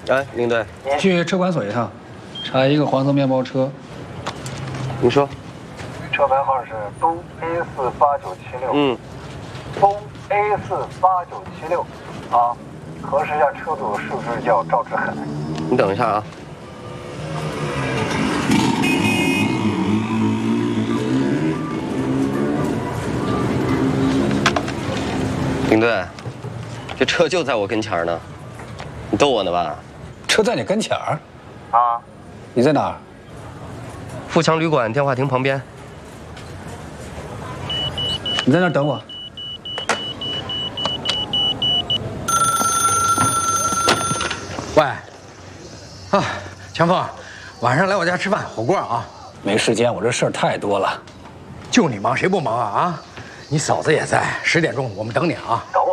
哎，领队， 去车管所一趟，查一个黄色面包车。 你说。 车牌号是东 A48976。东 A48976。啊，核实一下车主是不是叫赵志海。 你等一下啊。领队，这车就在我跟前呢，你逗我呢吧？ 车在你跟前儿？ 啊， 你在哪儿？ 富强旅馆电话亭旁边。 你在那儿等我。 喂，啊，强峰，晚上来我家吃饭，火锅啊。 没时间，我这事儿太多了。 就你忙，谁不忙啊？啊，你嫂子也在，10点钟我们等你啊。 等